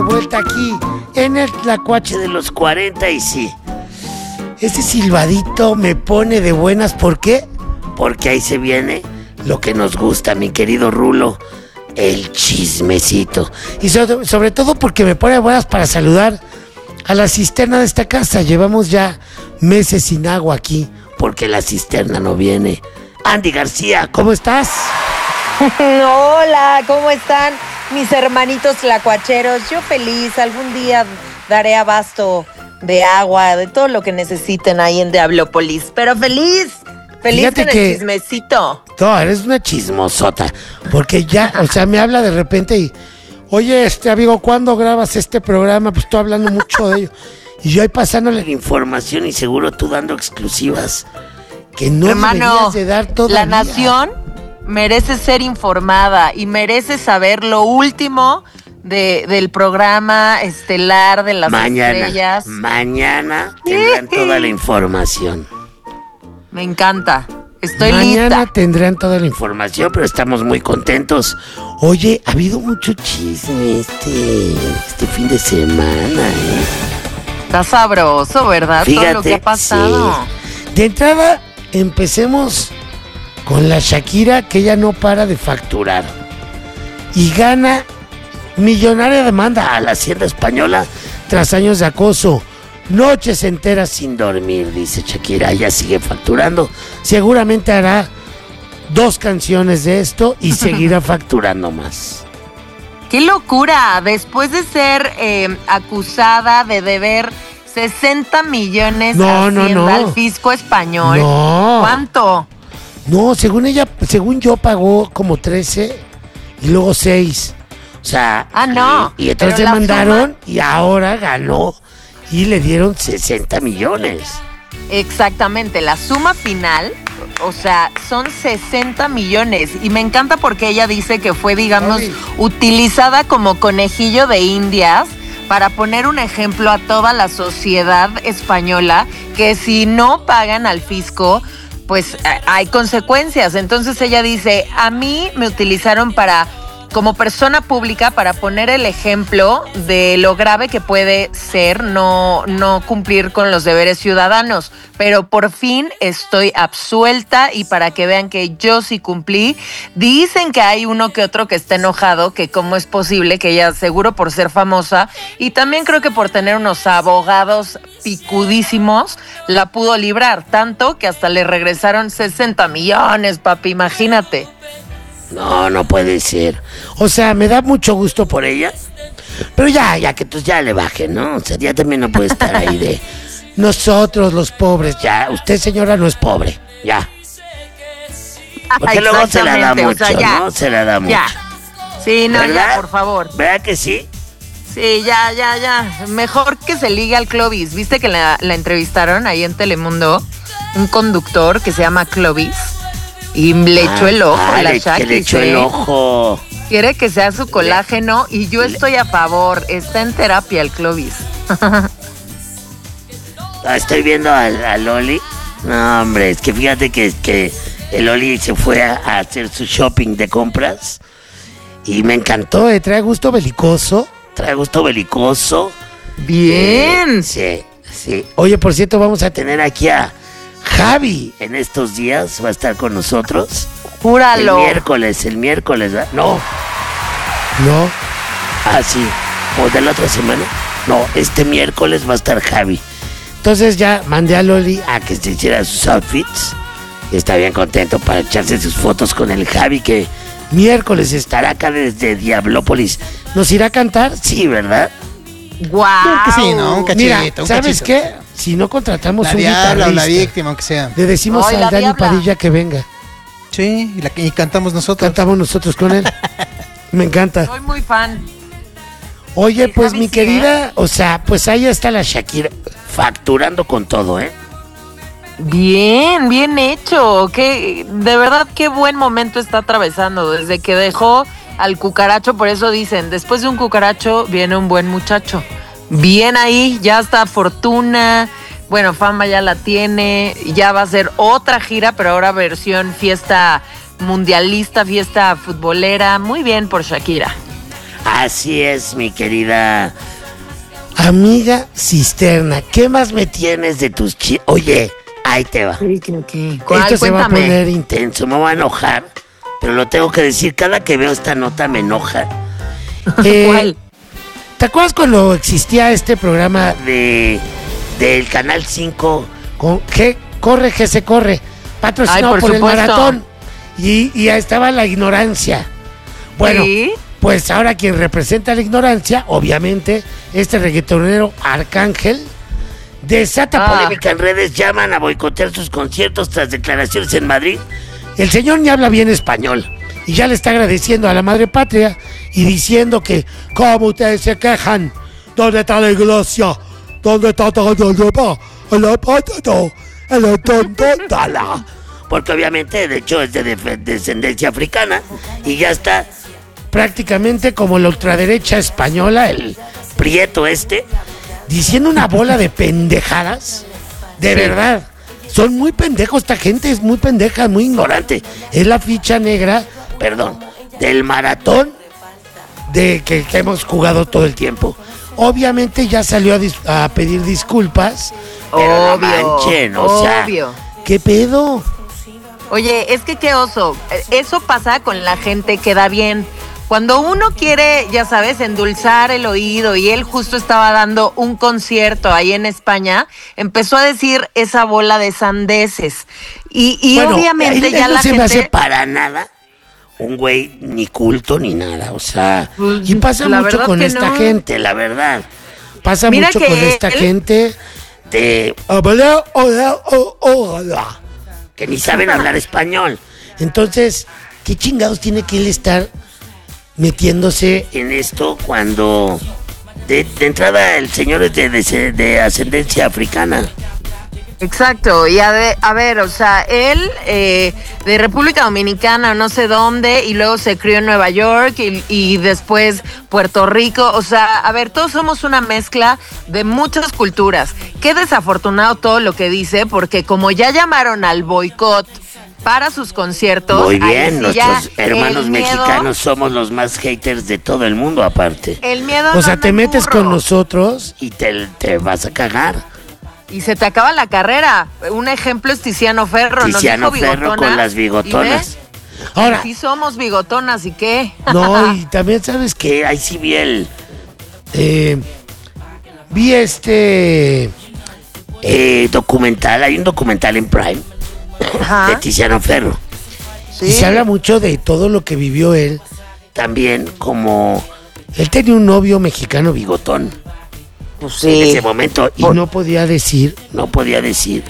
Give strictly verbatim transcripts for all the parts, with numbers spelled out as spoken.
Vuelta aquí en el Tlacuache de los cuarenta y sí. Ese silbadito me pone de buenas. ¿Por qué? Porque ahí se viene lo que nos gusta, mi querido Rulo, el chismecito. Y sobre, sobre todo porque me pone de buenas para saludar a la cisterna de esta casa. Llevamos ya meses sin agua aquí porque la cisterna no viene. Andy García, ¿cómo estás? Hola, ¿cómo están mis hermanitos tlacuacheros? Yo feliz, algún día daré abasto de agua, de todo lo que necesiten ahí en Diablópolis. Pero feliz, feliz Fíjate con el que- chismecito. No, eres una chismosota. Porque ya, o sea, me habla de repente y... Oye, este amigo, ¿cuándo grabas este programa? Pues estoy hablando mucho de ello. Y yo ahí pasándole la información y seguro tú dando exclusivas. Que no Hermano, deberías de dar todavía. la nación merece ser informada y merece saber lo último de, del programa estelar de las Mañana, estrellas. mañana tendrán toda la información. Me encanta. Estoy Mañana lista. tendrán toda la información, pero estamos muy contentos. Oye, ha habido mucho chisme este, este fin de semana, ¿eh? Está sabroso, ¿verdad? Todo lo que ha pasado. sí. De entrada, empecemos con la Shakira, que ella no para de facturar. Y gana millonaria demanda a la Hacienda Española tras años de acoso. Noches enteras sin dormir, dice Shakira. Ella sigue facturando. Seguramente hará dos canciones de esto y seguirá facturando más. ¡Qué locura! Después de ser eh, acusada de deber sesenta millones No, a no, Hacienda no. al fisco español. No. ¿Cuánto? No, según ella, según yo pagó como trece y luego seis. O sea, Ah, no, y, y entonces pero la demandaron y ahora ganó y le dieron sesenta millones. Exactamente, la suma final, o sea, son sesenta millones. Y me encanta porque ella dice que fue, digamos, Ay. utilizada como conejillo de indias para poner un ejemplo a toda la sociedad española que si no pagan al fisco, pues eh, hay consecuencias. Entonces ella dice, a mí me utilizaron para... como persona pública para poner el ejemplo de lo grave que puede ser no, no cumplir con los deberes ciudadanos. Pero por fin estoy absuelta y para que vean que yo sí cumplí. Dicen que hay uno que otro que está enojado, que cómo es posible, que ella seguro por ser famosa y también creo que por tener unos abogados picudísimos, la pudo librar. Tanto que hasta le regresaron sesenta millones, papi, imagínate. No, no puede ser. O sea, me da mucho gusto por ella. Pero ya, ya que pues ya le baje, ¿no? O sea, ya también no puede estar ahí de nosotros los pobres, ya. Usted, señora, no es pobre, ya. Porque luego se la da Exactamente, mucho, o sea, ya, ¿no? Se la da mucho. Ya. Sí, no, ¿Verdad? ya, por favor. ¿Verdad que sí? Sí, ya, ya, ya. Mejor que se ligue al Clovis. ¿Viste que la, la entrevistaron ahí en Telemundo? Un conductor que se llama Clovis. Y le echó el ojo Ah, a la le- Shakira. que le echó el ojo. Quiere que sea su colágeno y yo estoy a favor. Está en terapia el Clovis. Ah, estoy viendo al, al Loli. No, hombre, es que fíjate que, que el Loli se fue a, a hacer su shopping de compras. Y me encantó, eh, trae gusto belicoso. Trae gusto belicoso. Bien. Eh, sí, sí. Oye, por cierto, vamos a tener aquí a Javi en estos días. Va a estar con nosotros. Júralo. El miércoles, el miércoles, ¿verdad? No. No. Ah, sí. ¿O de la otra semana? No, este miércoles va a estar Javi. Entonces ya mandé a Loli a que se hiciera sus outfits. Y está bien contento para echarse sus fotos con el Javi, que miércoles estará acá desde Diablópolis. ¿Nos irá a cantar? Sí, ¿verdad? Guau. Creo que sí, ¿no? Un cachito, Mira, un ¿sabes cachito. qué? Si no contratamos La un diabla o la guitarrista, víctima, aunque sea. le decimos Ay, a la Dani diabla. Padilla que venga. Sí, y, la, y cantamos nosotros. Cantamos nosotros con él. Me encanta. Soy muy fan. Oye, Sí, pues Javi, mi sí, querida, o sea, pues ahí está la Shakira facturando con todo, ¿eh? Bien, bien hecho. Qué, de verdad, qué buen momento está atravesando. Desde que dejó al cucaracho, por eso dicen, después de un cucaracho viene un buen muchacho. Bien ahí, ya está fortuna. Bueno, fama ya la tiene. Ya va a ser otra gira, pero ahora versión fiesta mundialista, fiesta futbolera. Muy bien por Shakira. Así es, mi querida amiga Cisterna. ¿Qué más me tienes de tus chi... Oye, ahí te va. ¿Qué? Esto se Cuéntame. va a poner intenso, me voy a enojar, pero lo tengo que decir. Cada que veo esta nota me enoja. Eh, ¿Cuál? ¿Te acuerdas cuando existía este programa de del Canal cinco con G, Corre, G se corre, patrocinado Ay, por, por el supuesto. maratón? Y, y ahí estaba la ignorancia. Bueno, ¿Sí? pues ahora quien representa la ignorancia, obviamente, este reggaetonero Arcángel, desata Ah. polémica en redes, llaman a boicotear sus conciertos tras declaraciones en Madrid. El señor ni habla bien español y ya le está agradeciendo a la madre patria y diciendo que, como ustedes se quejan, ¿dónde está la iglesia? ¿Dónde está todo el demás? El apóstol, el tontala. Porque obviamente, de hecho, es de def- descendencia africana y ya está prácticamente como la ultraderecha española, el prieto este, diciendo una bola de pendejadas. De verdad, son muy pendejos, esta gente es muy pendeja, muy ignorante. Es la ficha negra, perdón, del maratón de que, que hemos jugado todo el tiempo. Obviamente ya salió a, dis- a pedir disculpas, pero Obvio, no manchen, o sea, obvio. ¿qué pedo? Oye, es que qué oso. Eso pasa con la gente que da bien. Cuando uno quiere, ya sabes, endulzar el oído, y él justo estaba dando un concierto ahí en España, empezó a decir esa bola de sandeces. Y, y Bueno, obviamente él- ya él no la se gente... me hace para nada un güey ni culto ni nada, o sea, Pues, y pasa la mucho verdad con que esta no. gente, la verdad. Pasa Mira mucho que con esta él- gente de hola, hola, hola, hola, que ni saben hablar español. Entonces, ¿qué chingados tiene que él estar metiéndose en esto cuando de, de entrada el señor es de, de, de ascendencia africana? Exacto, y a, de- a ver, o sea, él eh, de República Dominicana, no sé dónde, y luego se crió en Nueva York y, y después Puerto Rico, o sea, a ver, todos somos una mezcla de muchas culturas. Qué desafortunado todo lo que dice, porque como ya llamaron al boicot para sus conciertos, Muy ahí bien, sí ya nuestros hermanos el miedo- mexicanos somos los más haters de todo el mundo aparte. El miedo O sea, no te anda en metes burro. con nosotros y te, te vas a cagar. Y se te acaba la carrera. Un ejemplo es Tiziano Ferro. nos Tiziano dijo Ferro con bigotona, las bigotonas. ¿y ve? Ahora, Sí somos bigotonas, ¿y qué? no, y también sabes que ahí sí vi el... eh, vi este eh, documental, hay un documental en Prime Ajá. de Tiziano Ferro. Sí. Y se habla mucho de todo lo que vivió él, también como... Él tenía un novio mexicano bigotón. Pues En sí. ese momento y Por- no podía decir, no podía decir,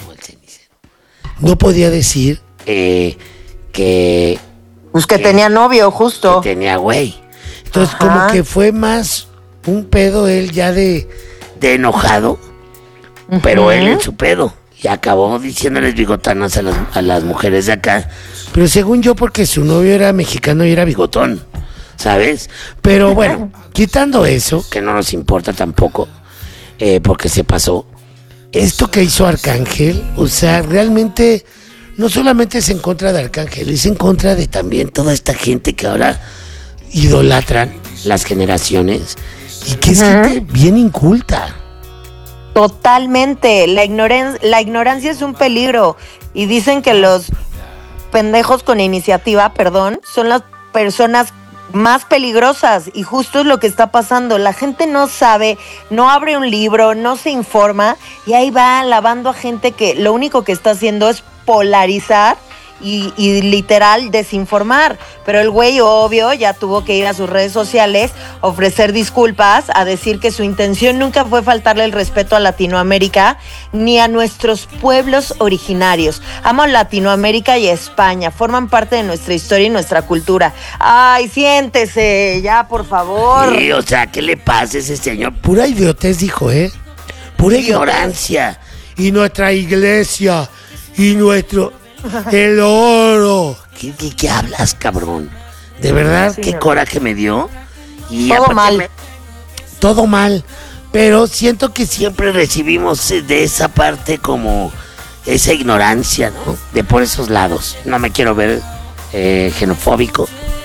no podía decir eh, que, Pues que que- tenía novio, que justo. tenía güey. Entonces Ajá. como que fue más un pedo él ya de, de enojado, pero él en su pedo. Y acabó diciéndoles bigotanas a las, a las mujeres de acá. Pero según yo, porque su novio era mexicano y era bigotón, ¿sabes? Pero bueno, quitando eso, que no nos importa tampoco, eh, porque se pasó. Esto que hizo Arcángel, o sea, realmente no solamente es en contra de Arcángel, es en contra de también toda esta gente que ahora idolatran las generaciones y que es Ujú. gente bien inculta. Totalmente. La, ignoran- la ignorancia es un peligro. Y dicen que los pendejos con iniciativa, perdón, son las personas más peligrosas. Y justo es lo que está pasando. La gente no sabe, no abre un libro, no se informa. Y ahí va alabando a gente que lo único que está haciendo es polarizar. Y, y literal desinformar, pero el güey obvio ya tuvo que ir a sus redes sociales, ofrecer disculpas, a decir que su intención nunca fue faltarle el respeto a Latinoamérica ni a nuestros pueblos originarios. Amo Latinoamérica y España, forman parte de nuestra historia y nuestra cultura. Ay, siéntese, ya por favor. Sí, o sea, ¿qué le pasa a ese señor? Pura idiotez dijo, ¿eh? Pura Idiotez. ignorancia. Y nuestra iglesia, y nuestro... el oro. ¿Qué, qué, qué hablas, cabrón? De verdad, Sí, qué no. coraje me dio. Y Todo aparte mal. me- todo mal. Pero siento que siempre recibimos eh, de esa parte como esa ignorancia, ¿no? De por esos lados. No me quiero ver eh, xenofóbico.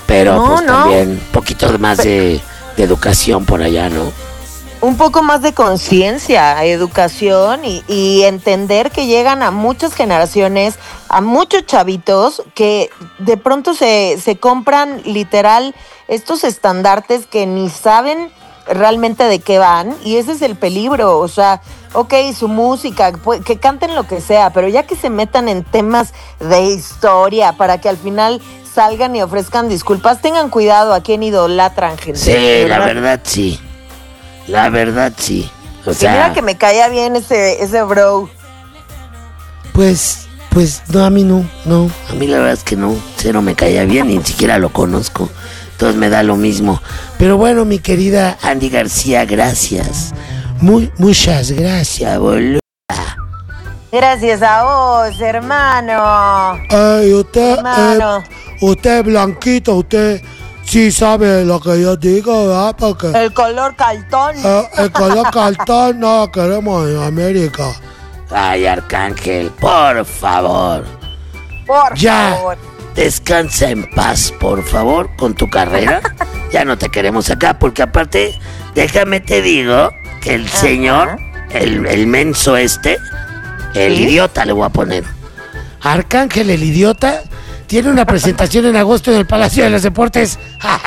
Pero No, pues no. también un poquito más de, de educación por allá, ¿no? Un poco más de conciencia, educación y, y entender que llegan a muchas generaciones, a muchos chavitos que de pronto se, se compran literal estos estandartes que ni saben realmente de qué van, y ese es el peligro. O sea, ok, su música, pues, que canten lo que sea, pero ya que se metan en temas de historia para que al final salgan y ofrezcan disculpas, tengan cuidado a quién idolatran, gente. Sí, la verdad sí. La verdad sí. O Y sea, mira que me caía bien ese, ese bro. pues, pues no, a mí no, no. A mí la verdad es que no, cero me caía bien, ni siquiera lo conozco. Entonces me da lo mismo. Pero bueno, mi querida Andy García, gracias. Muy, muchas gracias, boludo. Gracias a vos, hermano. Ay, usted, Hermano. eh, usted blanquito, usted sí sabe lo que yo digo, ¿verdad? Porque El color caltón. eh, el color cartón no queremos en América. Ay, Arcángel, por favor. Por Ya. favor. Descansa en paz, por favor, con tu carrera. Ya no te queremos acá, porque aparte, déjame te digo que el Ajá. señor, el, el menso este, el ¿Sí? idiota le voy a poner. Arcángel, el idiota, tiene una presentación en agosto en el Palacio de los Deportes.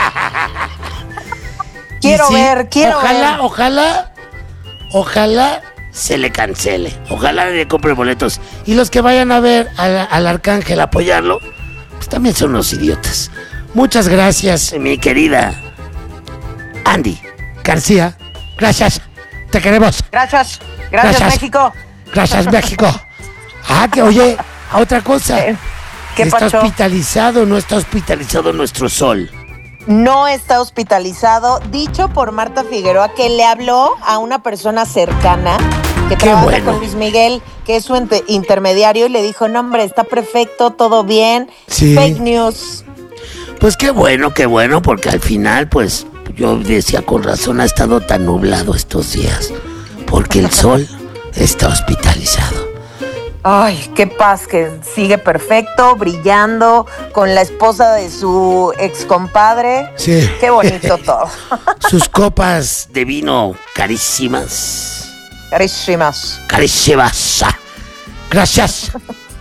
Quiero Y sí, ver, quiero ojalá, ver. Ojalá, ojalá se le cancele. Ojalá le compre boletos. Y los que vayan a ver al, al Arcángel, a apoyarlo, pues también son unos idiotas. Muchas gracias, mi querida Andy García. Gracias. Te queremos. Gracias. Gracias, Gracias. México. Gracias, México. Ah, que oye, a otra cosa. Eh, ¿Qué ¿Está pasó? hospitalizado o no está hospitalizado nuestro sol? No está hospitalizado, dicho por Marta Figueroa, que le habló a una persona cercana que Qué trabaja bueno. con Luis Miguel, que es su ente- intermediario, y le dijo, no, hombre, está perfecto, todo bien. Sí. Fake news. Pues qué bueno, qué bueno, porque al final, pues, yo decía con razón, ha estado tan nublado estos días, porque el sol está hospitalizado. Ay, qué paz, que sigue perfecto, brillando, con la esposa de su ex compadre. Sí. Qué bonito todo. Sus copas de vino carísimas. Carísimas. Carísimas. Gracias.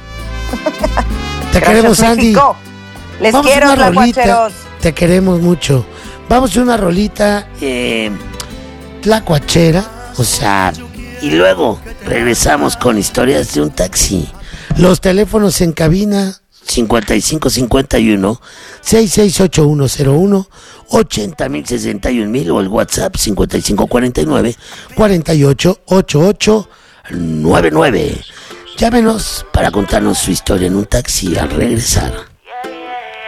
Te Gracias, queremos, Andy. México. Les Vamos a quiero, una rolita. tlacuacheros. Te queremos mucho. Vamos a una rolita eh, tlacuachera, o sea, y luego regresamos con historias de un taxi. Los teléfonos en cabina cincuenta y cinco cincuenta y uno, sesenta y seis ochenta y uno cero uno, ochenta mil sesenta y un mil o el WhatsApp cincuenta y cinco cuarenta y nueve, cuarenta y ocho ochenta y ocho noventa y nueve. Llámenos para contarnos su historia en un taxi al regresar.